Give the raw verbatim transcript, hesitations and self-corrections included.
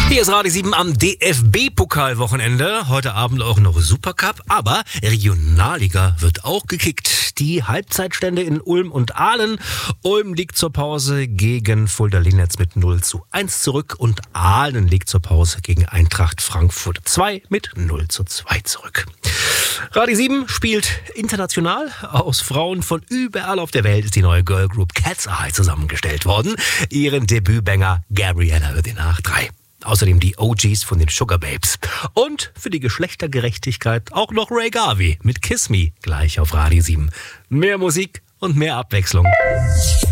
Hier ist Radio sieben am D F B-Pokalwochenende. Heute Abend auch noch Supercup, aber Regionalliga wird auch gekickt. Die Halbzeitstände in Ulm und Aalen. Ulm liegt zur Pause gegen Fulda Linetz mit null zu eins zurück und Aalen liegt zur Pause gegen Eintracht Frankfurt zwei mit null zu zwei zurück. Radio sieben spielt international. Aus Frauen von überall auf der Welt ist die neue Girl Group Cat's Eye zusammengestellt worden. Ihren Debütbanger Gabriella hört ihr nach drei. Außerdem die O Gs von den Sugar Babes. Und für die Geschlechtergerechtigkeit auch noch Ray Garvey mit Kiss Me gleich auf Radio sieben. Mehr Musik und mehr Abwechslung.